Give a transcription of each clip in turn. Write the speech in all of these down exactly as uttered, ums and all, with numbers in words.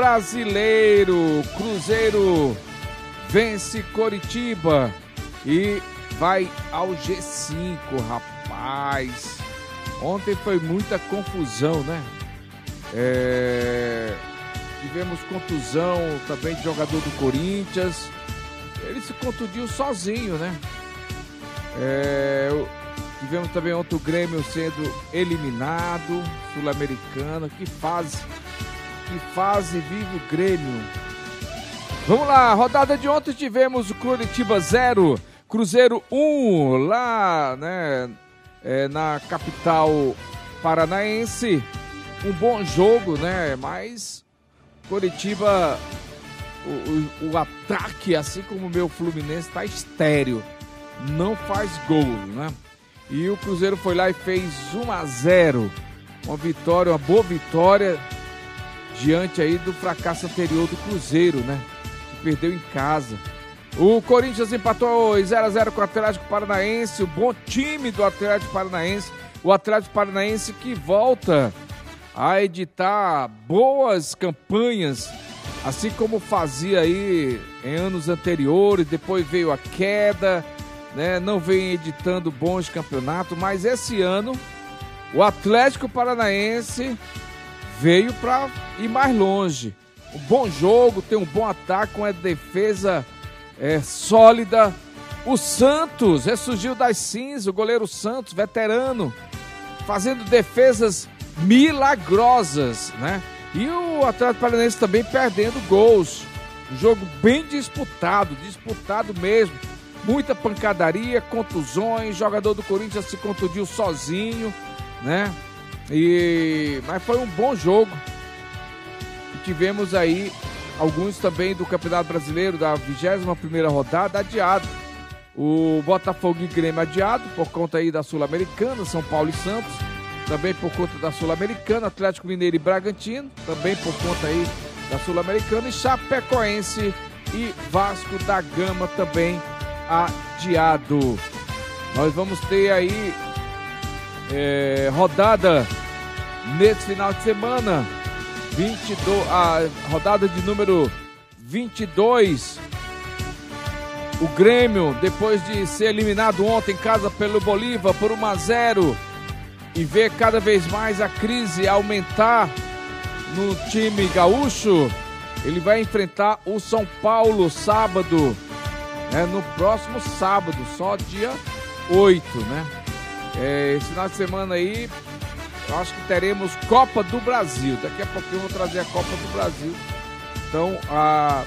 Brasileiro, Cruzeiro vence Coritiba e vai ao G cinco, rapaz. Ontem foi muita confusão, né? É... Tivemos contusão também de jogador do Corinthians. Ele se contundiu sozinho, né? É... Tivemos também ontem o Grêmio sendo eliminado, Sul-Americano. Que fase, que fase vive o Grêmio. Vamos lá, rodada de ontem tivemos o Coritiba zero, Cruzeiro um, lá, né, é, na capital paranaense. Um bom jogo, né, mas Coritiba, o, o, o ataque, assim como o meu Fluminense, tá estéreo, não faz gol, né? E o Cruzeiro foi lá e fez um a zero, uma vitória, uma boa vitória, diante aí do fracasso anterior do Cruzeiro, né? Que perdeu em casa. O Corinthians empatou zero a zero com o Atlético Paranaense, o bom time do Atlético Paranaense, o Atlético Paranaense que volta a editar boas campanhas, assim como fazia aí em anos anteriores. Depois veio a queda, né? Não vem editando bons campeonatos, mas esse ano o Atlético Paranaense veio para ir mais longe. Um bom jogo, tem um bom ataque, uma defesa é, sólida. O Santos ressurgiu das cinzas, o goleiro Santos, veterano, fazendo defesas milagrosas, né? E o Atlético Paranaense também perdendo gols. Um jogo bem disputado, disputado mesmo. Muita pancadaria, contusões, jogador do Corinthians se contundiu sozinho, né? E... Mas foi um bom jogo. E tivemos aí alguns também do Campeonato Brasileiro, da vigésima primeira rodada, adiado. O Botafogo e Grêmio adiado, por conta aí da Sul-Americana, São Paulo e Santos. Também por conta da Sul-Americana, Atlético Mineiro e Bragantino, também por conta aí da Sul-Americana. E Chapecoense e Vasco da Gama também adiado. Nós vamos ter aí é, rodada nesse final de semana, vinte e dois, a rodada de número vinte e dois. O Grêmio, depois de ser eliminado ontem em casa pelo Bolívar por um a zero e ver cada vez mais a crise aumentar no time gaúcho, ele vai enfrentar o São Paulo sábado, né, no próximo sábado, só dia oito, né? É, esse final de semana aí, eu acho que teremos Copa do Brasil. Daqui a pouquinho eu vou trazer a Copa do Brasil. Então, a...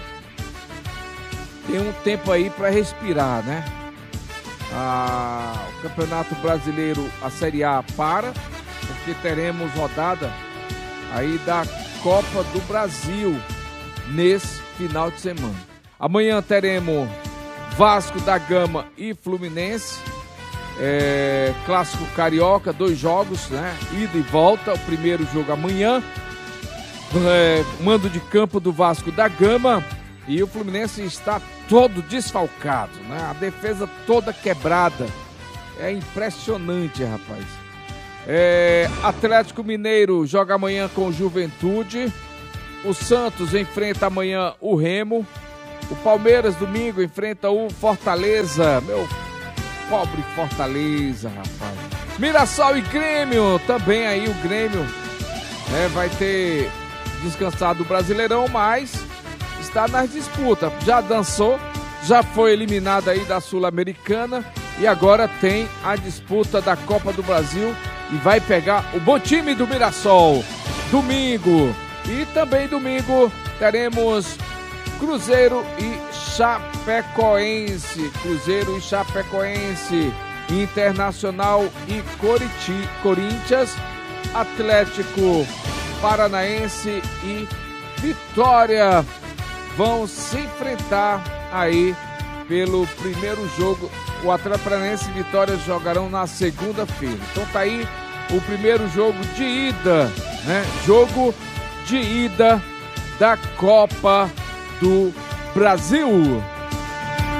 tem um tempo aí para respirar, né? A... O Campeonato Brasileiro, a Série A para, porque teremos rodada aí da Copa do Brasil nesse final de semana. Amanhã teremos Vasco da Gama e Fluminense, é, clássico carioca, dois jogos, né? Ida e volta. O primeiro jogo amanhã, é, mando de campo do Vasco da Gama, e o Fluminense está todo desfalcado, né? A defesa toda quebrada, é impressionante, rapaz. É, Atlético Mineiro joga amanhã com o Juventude, o Santos enfrenta amanhã o Remo, o Palmeiras domingo enfrenta o Fortaleza, meu pobre Fortaleza, rapaz. Mirassol e Grêmio, também aí o Grêmio, né, vai ter descansado o Brasileirão, mas está nas disputas. Já dançou, já foi eliminado aí da Sul-Americana e agora tem a disputa da Copa do Brasil e vai pegar o bom time do Mirassol. Domingo, e também domingo teremos Cruzeiro e Chapecoense, Cruzeiro e Chapecoense, Internacional e Coriti, Corinthians, Atlético Paranaense e Vitória vão se enfrentar aí pelo primeiro jogo. O Atlético Paranaense e Vitória jogarão na segunda-feira. Então tá aí o primeiro jogo de ida, né? Jogo de ida da Copa do Brasil.